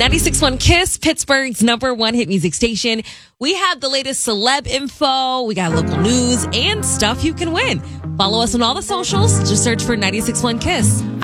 96.1 Kiss, Pittsburgh's #1 hit music station. We have the latest celeb info. We got local news and stuff you can win. Follow us on all the socials. Just search for 96.1 Kiss.